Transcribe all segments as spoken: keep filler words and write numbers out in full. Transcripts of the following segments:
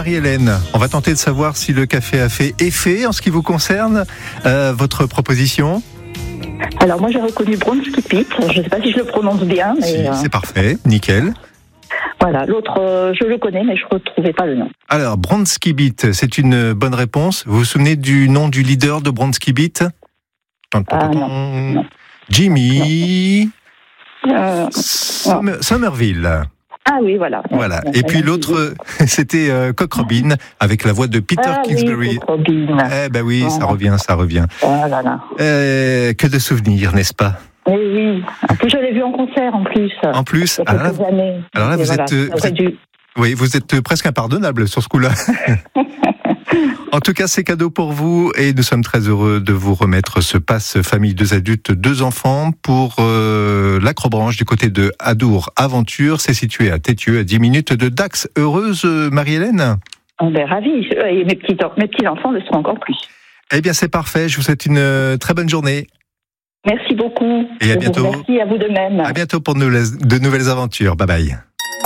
Marie-Hélène, on va tenter de savoir si le café a fait effet en ce qui vous concerne. Euh, votre proposition ? Alors moi j'ai reconnu Bronskipit, je ne sais pas si je le prononce bien. Mais si, euh... c'est parfait, nickel. Voilà, l'autre euh, je le connais mais je ne retrouvais pas le nom. Alors Bronskipit, c'est une bonne réponse. Vous vous souvenez du nom du leader de Bronskipit ? Ah, non, non. Jimmy non. Euh, Summer... Somerville. Ah oui, voilà. Voilà. Et puis l'autre, c'était euh, Cock Robin avec la voix de Peter ah, Kingsbury. Oui, Cock Robin. Eh ben oui, voilà. ça revient, ça revient. Ah, là, là. Euh, que de souvenirs, n'est-ce pas ? Oui, oui. En plus, je l'ai vu en concert, en plus. En plus, il y a quelques alors, années. alors là, vous, voilà, êtes, vous êtes, dû... oui, vous êtes presque impardonnable sur ce coup-là. En tout cas, c'est cadeau pour vous et nous sommes très heureux de vous remettre ce pass famille deux adultes, deux enfants pour euh, l'Acrobranche du côté de Adour Aventure. C'est situé à Tétieux, à dix minutes de Dax. Heureuse, Marie-Hélène ? On est ravis. Et mes petits, mes petits enfants le seront encore plus. Eh bien, c'est parfait. Je vous souhaite une très bonne journée. Merci beaucoup. Et à bientôt. Merci à vous de même. À bientôt pour de nouvelles aventures. Bye bye.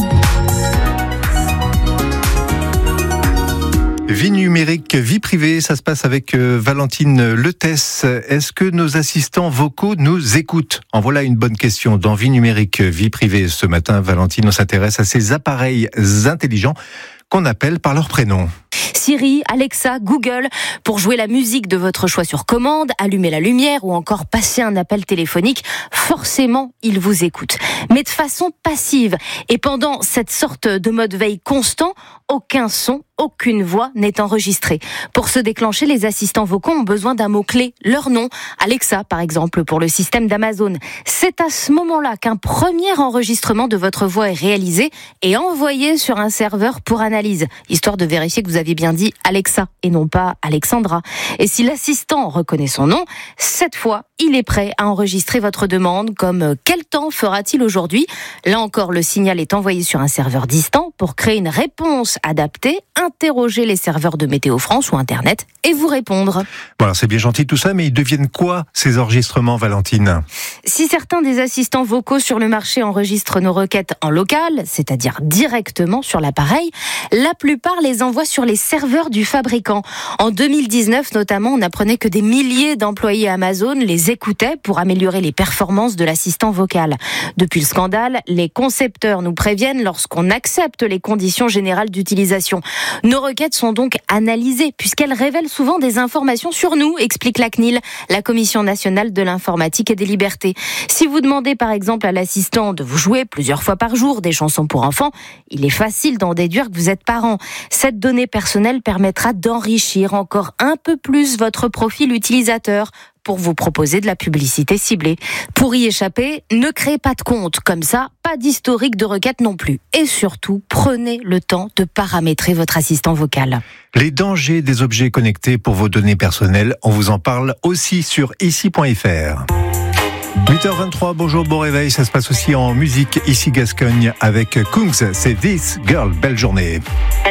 Vie numérique, vie privée, ça se passe avec euh, Valentine Letès. Est-ce que nos assistants vocaux nous écoutent ? En voilà une bonne question. Dans Vie numérique, vie privée, ce matin, Valentine, on s'intéresse à ces appareils intelligents qu'on appelle par leur prénom. Siri, Alexa, Google, pour jouer la musique de votre choix sur commande, allumer la lumière ou encore passer un appel téléphonique, forcément, ils vous écoutent. Mais de façon passive. Et pendant cette sorte de mode veille constant, aucun son, aucune voix n'est enregistrée. Pour se déclencher, les assistants vocaux ont besoin d'un mot-clé, leur nom. Alexa, par exemple, pour le système d'Amazon. C'est à ce moment-là qu'un premier enregistrement de votre voix est réalisé et envoyé sur un serveur pour analyse, histoire de vérifier que vous avez bien dit Alexa et non pas Alexandra. Et si l'assistant reconnaît son nom, cette fois, il est prêt à enregistrer votre demande comme « Quel temps fera-t-il aujourd'hui ?» Là encore, le signal est envoyé sur un serveur distant pour créer une réponse adaptée, interroger les serveurs de Météo France ou Internet et vous répondre. Bon alors c'est bien gentil tout ça, mais ils deviennent quoi ces enregistrements, Valentine ? Si certains des assistants vocaux sur le marché enregistrent nos requêtes en local, c'est-à-dire directement sur l'appareil, la plupart les envoient sur les serveurs du fabricant. En deux mille dix-neuf notamment, on apprenait que des milliers d'employés Amazon les écoutaient pour améliorer les performances de l'assistant vocal. Depuis le scandale, les concepteurs nous préviennent lorsqu'on accepte les conditions générales d'utilisation. Nos requêtes sont donc analysées puisqu'elles révèlent souvent des informations sur nous, explique la C N I L, la Commission nationale de l'informatique et des libertés. Si vous demandez par exemple à l'assistant de vous jouer plusieurs fois par jour des chansons pour enfants, il est facile d'en déduire que vous êtes parent. Cette donnée personnelle permettra d'enrichir encore un peu plus votre profil utilisateur pour vous proposer de la publicité ciblée. Pour y échapper, ne créez pas de compte. Comme ça, pas d'historique de requête non plus. Et surtout, prenez le temps de paramétrer votre assistant vocal. Les dangers des objets connectés pour vos données personnelles, on vous en parle aussi sur ici point f r. huit heures vingt-trois, bonjour, bon réveil. Ça se passe aussi en musique ici Gascogne avec Kungs. C'est This Girl. Belle journée.